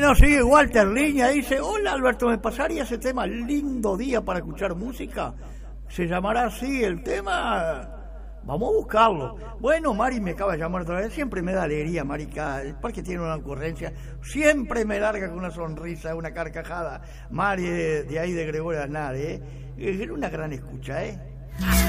Bueno, sigue Walter Liña, dice, hola Alberto, ¿me pasaría ese tema? Lindo día para escuchar música. ¿Se llamará así el tema? Vamos a buscarlo. Bueno, Mari me acaba de llamar otra vez. Siempre me da alegría, Mari, porque tiene una ocurrencia. Siempre me larga con una sonrisa, una carcajada. Mari de ahí de Gregorio Aznar, era una gran escucha,